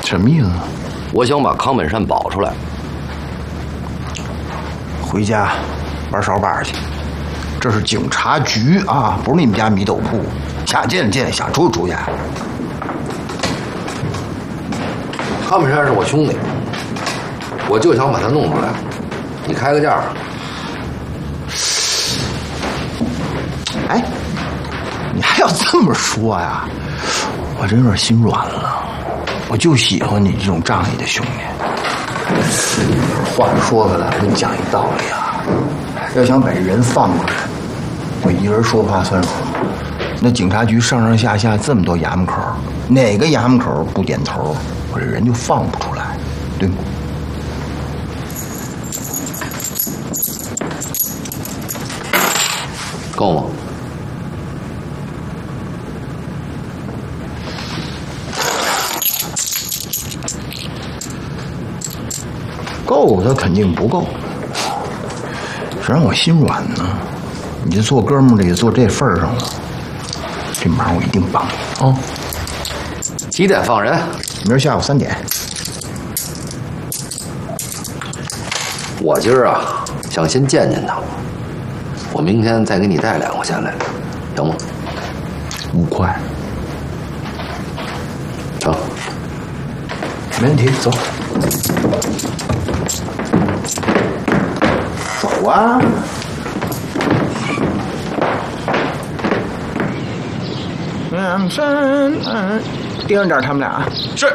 什么意思？ 我想把康本善保出来。 回家玩扫把去。这是警察局啊，不是你们家米豆铺。想见见，想出去出去。 康本善是我兄弟，我就想把他弄出来。你开个价。 哎，你还要这么说呀？我真有点心软了。我就喜欢你这种仗义的兄弟。话说回来，我跟你讲一道理啊，要想把这人放出来，我一人说话算数。那警察局上上下下这么多衙门口，哪个衙门口不点头，我这人就放不出来，对吗？ 够吗？ 够，他肯定不够。谁让我心软呢？你这做哥们儿的也做这份儿上了，这忙我一定帮你啊！ 几点放人？ 明儿下午3点。 我今儿啊，想先见见他。我明天再给你带2块钱来，行吗 ？5块。 成。 没问题，走。走啊！盯着点他们俩。 是。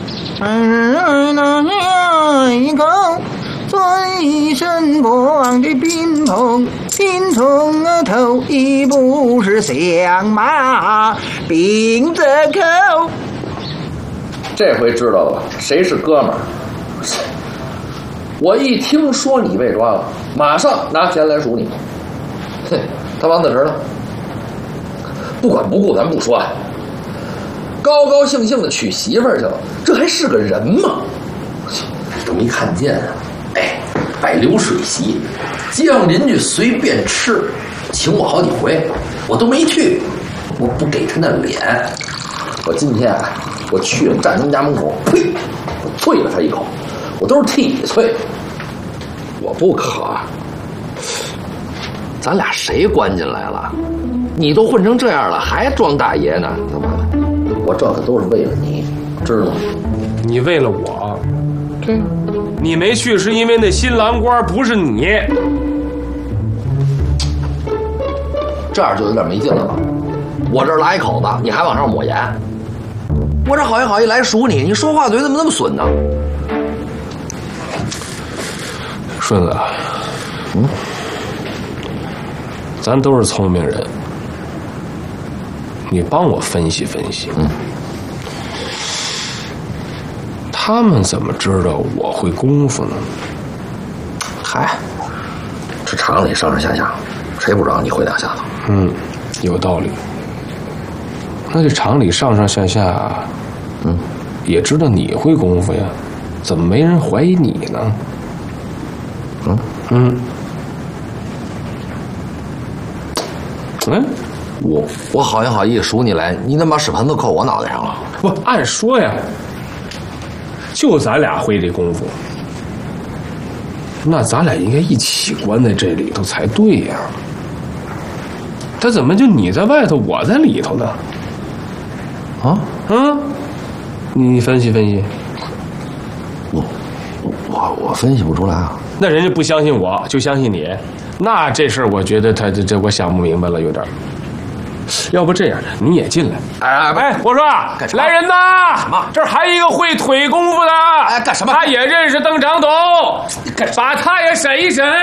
一口最深不忘的宾朋，宾从头一不是相马并着口。 这回知道了谁是哥们儿。我一听说你被抓了，马上拿钱来赎你。哼，他王大侄呢？不管不顾咱不说，高高兴兴的娶媳妇儿去了，这还是个人吗？ 都没看见啊！哎，摆流水席，街上邻居随便吃，请我好几回，我都没去，我不给他那脸。 我今天啊，我去了，站他们家门口，呸！我啐了他一口，我都是替你啐。我不可， 咱俩谁关进来了？你都混成这样了，还装大爷呢？他妈的！ 我这可都是为了你，知道吗？ 你为了我？ 对。 你没去是因为那新郎官不是你。 这样就有点没劲了吧？我这儿拉一口子，你还往上抹盐。我这好心好意来赎你，你说话嘴怎么那么损呢？ 顺子，咱都是聪明人，你帮我分析分析。他们怎么知道我会功夫呢？ 嗨，这厂里上上下下，谁不知道你会2下子？ 有道理。那这厂里上上下下，也知道你会功夫呀，怎么没人怀疑你呢？ 我好心好意赎你来，你怎么把屎盆子扣我脑袋上了？ 不，按说呀，就咱俩会这功夫，那咱俩应该一起关在这里头才对呀。他怎么就你在外头，我在里头呢？你分析分析。 我分析不出来啊。 那人家不相信我，就相信你，那这事儿我觉得他这我想不明白了，有点。要不这样，你也进来。哎，我说来人呐！ 什么？ 这儿还一个会腿功夫的。 哎，干什么？ 他也认识邓长董，把他也审一审。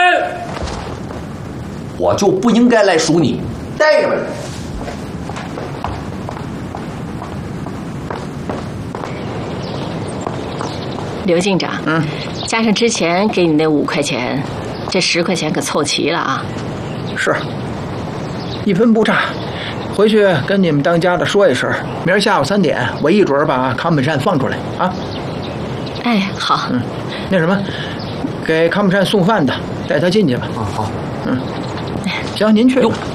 我就不应该来赎你，待着吧你。 刘警长，加上之前给你那5块钱，这10块钱可凑齐了啊。 是，一分不差。回去跟你们当家的说一声，明儿下午3点，我一准把康本善放出来啊。 哎，好。 那什么，给康本善送饭的，带他进去吧。 好。 行，您去。